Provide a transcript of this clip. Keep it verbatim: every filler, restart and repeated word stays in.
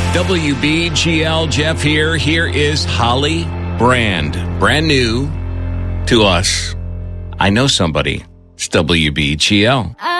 W B G L, Jeff here. Here is Holly Brand. Brand new to us. I know somebody. It's W B G L.